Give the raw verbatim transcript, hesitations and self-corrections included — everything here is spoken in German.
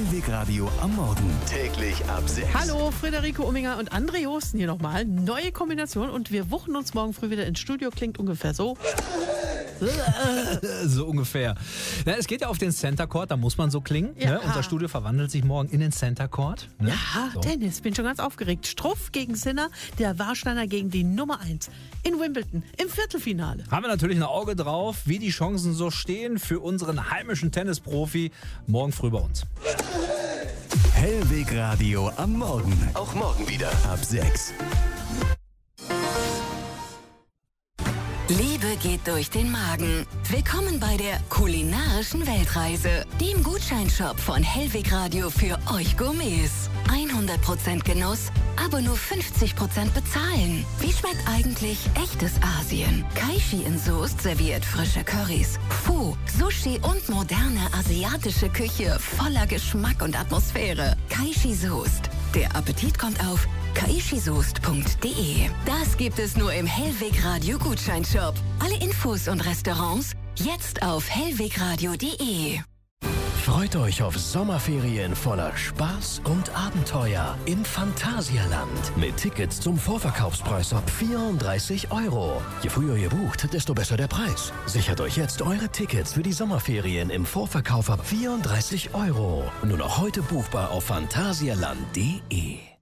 Hellweg Radio am Morgen. Täglich ab sechs. Hallo, Friederike Umminger und André Josten hier nochmal. Neue Kombination und wir wuchen uns morgen früh wieder ins Studio. Klingt ungefähr so. So ungefähr. Na, es geht ja auf den Center Court, da muss man so klingen. Ja. Ne? Unser Studio verwandelt sich morgen in den Center Court. Ne? Ja, so. Tennis, bin schon ganz aufgeregt. Struff gegen Sinner, der Warsteiner gegen die Nummer eins in Wimbledon im Viertelfinale. Haben wir natürlich ein Auge drauf, wie die Chancen so stehen für unseren heimischen Tennisprofi morgen früh bei uns. Hellweg Radio am Morgen. Auch morgen wieder ab sechs. Liebe geht durch den Magen. Willkommen bei der kulinarischen Weltreise, dem Gutscheinshop von Hellweg Radio für euch Gourmets. hundert Prozent Genuss, aber nur fünfzig Prozent bezahlen. Wie schmeckt eigentlich echtes Asien? Kaishi in Soest serviert frische Currys, Pho, Sushi und moderne asiatische Küche voller Geschmack und Atmosphäre. Kaishi Soest. Der Appetit kommt auf kaishisoest punkt de. Das gibt es nur im Hellweg Radio Gutscheinshop. Alle Infos und Restaurants jetzt auf hellwegradio punkt de. Freut euch auf Sommerferien voller Spaß und Abenteuer im Phantasialand. Mit Tickets zum Vorverkaufspreis ab vierunddreißig Euro. Je früher ihr bucht, desto besser der Preis. Sichert euch jetzt eure Tickets für die Sommerferien im Vorverkauf ab vierunddreißig Euro. Nur noch heute buchbar auf phantasialand punkt de.